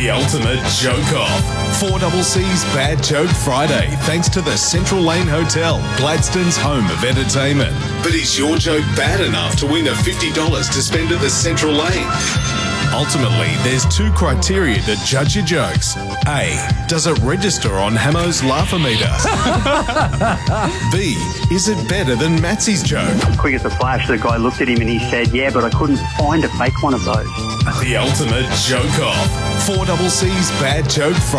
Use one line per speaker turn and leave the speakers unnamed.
The ultimate joke-off. 4CC's Bad Joke Friday, thanks to the Central Lane Hotel, Gladstone's home of entertainment. But is your joke bad enough to win the $50 to spend at the Central Lane? Ultimately, there's two criteria to judge your jokes. A, does it register on Hamo's Laugh-O-Meter? B, is it better than Matsy's joke?
Quick as a flash, the guy looked at him and he said, yeah, but I couldn't find a fake one of those.
The ultimate joke-off. 4CC's Bad Joke Friday.